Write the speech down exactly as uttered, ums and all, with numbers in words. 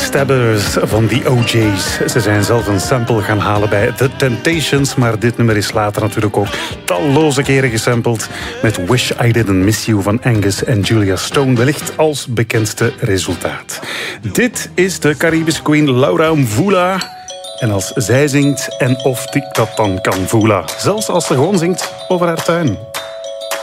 Backstabbers van The O J's. Ze zijn zelf een sample gaan halen bij The Temptations, maar dit nummer is later natuurlijk ook talloze keren gesampled met Wish I Didn't Miss You van Angus en Julia Stone, wellicht als bekendste resultaat. Dit is de Caribische queen Laura Mvula. En als zij zingt en of die dat dan kan voelen, zelfs als ze gewoon zingt over haar tuin.